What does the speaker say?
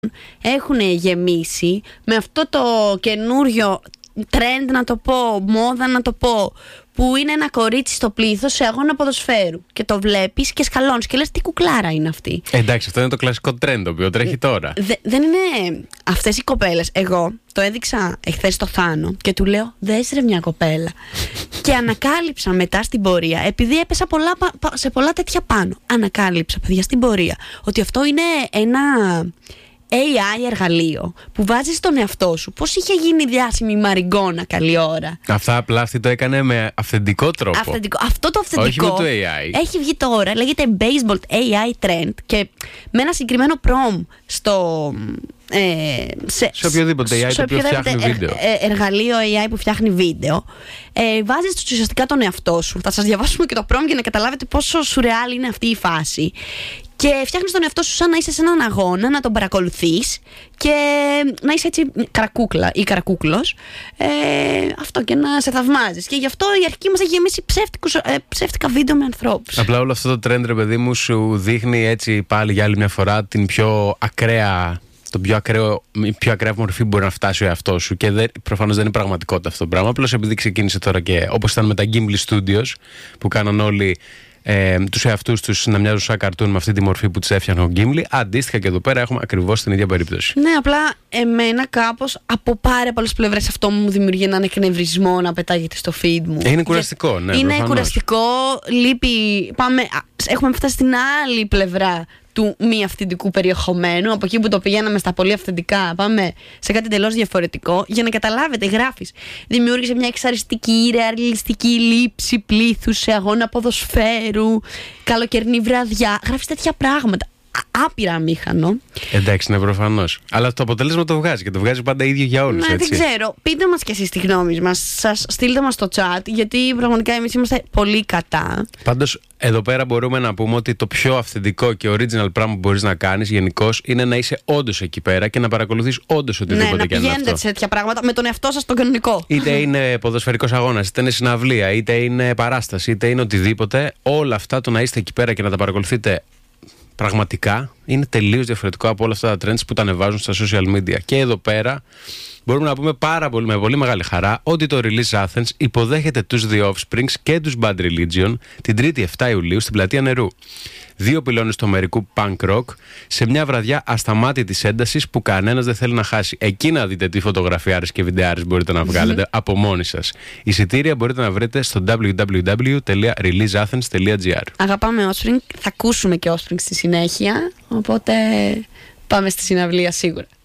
έχουν γεμίσει με αυτό το καινούριο trend, να το πω, μόδα να το πω, που είναι ένα κορίτσι στο πλήθος σε αγώνα ποδοσφαίρου και το βλέπεις και σκαλώνεις και λες τι κουκλάρα είναι αυτή. Εντάξει, αυτό είναι το κλασικό trend το οποίο τρέχει τώρα. Δεν είναι αυτές οι κοπέλες. Εγώ το έδειξα εχθές στο Θάνο και του λέω δες ρε μια κοπέλα. Και ανακάλυψα μετά στην πορεία, επειδή έπεσα σε πολλά τέτοια πάνω, ανακάλυψα παιδιά στην πορεία ότι αυτό είναι ένα AI εργαλείο που βάζεις στον εαυτό σου. Πώς είχε γίνει διάσημη η Μαριγκόνα καλή ώρα. Αυτά απλά αυτή το έκανε με αυθεντικό τρόπο. Αυτό το αυθεντικό. Όχι με το AI. Έχει βγει τώρα, λέγεται Baseball AI Trend και με ένα συγκεκριμένο prompt σε οποιοδήποτε AI το οποίο φτιάχνει βίντεο. Εργαλείο AI που φτιάχνει βίντεο. Βάζεις ουσιαστικά τον εαυτό σου. Θα σας διαβάσουμε και το prompt για να καταλάβετε πόσο σουρεάλ είναι αυτή η φάση. Και φτιάχνεις τον εαυτό σου σαν να είσαι σε έναν αγώνα, να τον παρακολουθείς και να είσαι έτσι καρακούκλα ή καρακούκλος. Αυτό και να σε θαυμάζεις. Και γι' αυτό η αρχική μας έχει γεμίσει ψεύτικα βίντεο με ανθρώπους. Απλά όλο αυτό το trend, ρε παιδί μου, σου δείχνει έτσι πάλι για άλλη μια φορά την πιο ακραία. Η πιο ακραία μορφή που μπορεί να φτάσει ο εαυτός σου. Και προφανώς δεν είναι πραγματικότητα αυτό το πράγμα. Απλώς επειδή ξεκίνησε τώρα και όπως ήταν με τα Gimli Studios που κάναν όλοι τους εαυτούς τους να μοιάζουν σαν καρτούν με αυτή τη μορφή που τους έφτιαχνε ο Gimli, αντίστοιχα και εδώ πέρα έχουμε ακριβώς την ίδια περίπτωση. Ναι, απλά εμένα κάπως από πάρα πολλές πλευρές αυτό μου δημιουργεί έναν εκνευρισμό να πετάγεται στο feed μου. Είναι κουραστικό, ναι. Είναι προφανώς κουραστικό, λείπει. Έχουμε φτάσει στην άλλη πλευρά του μη αυθεντικού περιεχομένου. Από εκεί που το πηγαίναμε στα πολύ αυθεντικά, πάμε σε κάτι τελώς διαφορετικό. Για να καταλάβετε, γράφεις. Δημιούργησε μια εξαριστική, ρεαλιστική λήψη πλήθους σε αγώνα ποδοσφαίρου, καλοκαιρινή βραδιά. Γράφεις τέτοια πράγματα. Άπειρα αμήχανο. Εντάξει, ναι, προφανώς. Αλλά το αποτέλεσμα το βγάζει και το βγάζει πάντα ίδιο για όλους. Ναι, έτσι. δεν ξέρω. Πείτε μας και εσείς τη γνώμη μας. Στείλτε μας στο chat, γιατί πραγματικά εμείς είμαστε πολύ κατά. Πάντως, εδώ πέρα μπορούμε να πούμε ότι το πιο αυθεντικό και original πράγμα που μπορείς να κάνεις γενικώς είναι να είσαι όντως εκεί πέρα και να παρακολουθείς όντως οτιδήποτε και αν είναι αυτό. Να πηγαίνετε σε τέτοια πράγματα με τον εαυτό σας τον κανονικό. Είτε είναι ποδοσφαιρικός αγώνας, είτε είναι συναυλία, είτε είναι παράσταση, είτε είναι οτιδήποτε. Όλα αυτά το να είστε εκεί πέρα και να τα παρακολουθείτε πραγματικά είναι τελείως διαφορετικό από όλα αυτά τα trends που τα ανεβάζουν στα social media. Και εδώ πέρα μπορούμε να πούμε με πολύ μεγάλη χαρά ότι το Release Athens υποδέχεται τους The Offsprings και τους Bad Religion την 3η 7 Ιουλίου στην Πλατεία Νερού. 2 πυλώνες του αμερικού punk rock σε μια βραδιά ασταμάτητης έντασης που κανένας δεν θέλει να χάσει. Εκεί να δείτε τι φωτογραφιάρες και βιντεάρες μπορείτε να βγάλετε από μόνοι σας. Εισιτήρια μπορείτε να βρείτε στο www.releaseathens.gr. Αγαπάμε Offspring, θα ακούσουμε και Offspring στη συνέχεια, οπότε πάμε στη συναυλία σίγουρα.